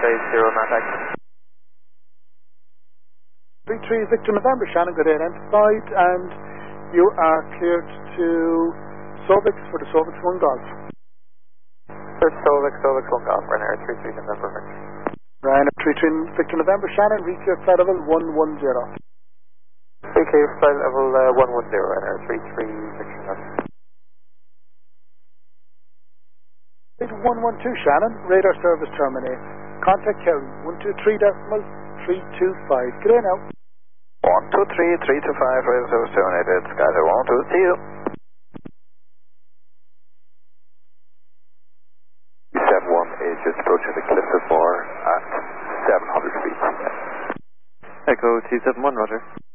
contact. 33 Victor November, Shannon, good day, identified, and you are cleared to Solvix for the Solvix 1 Golf. Solvix 1 Golf, Ryanair 33 November Victor. Ryanair 33 Victor November, Shannon, reclear flight level 110. Reclear flight level 110, Ryanair 33 Victor November. 112 Shannon, radar service terminate. Contact Kelly, 123.325. Good day now. 123.325, radar service terminated, Skyler 12, see you. 71 is just approaching the cliff of Moor at 700 feet. Echo 271, roger.